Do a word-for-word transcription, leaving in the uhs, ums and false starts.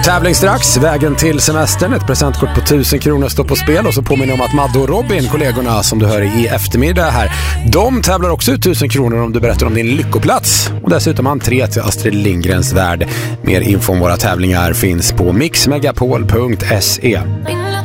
Tävling strax, vägen till semestern, ett presentkort på tusen kronor står på spel. Och så påminner om att Madde och Robin, kollegorna som du hör i eftermiddag här, de tävlar också ut tusen kronor om du berättar om din lyckoplats. Och dessutom entré till Astrid Lindgrens värld. Mer info om våra tävlingar finns på mix megapol punkt se.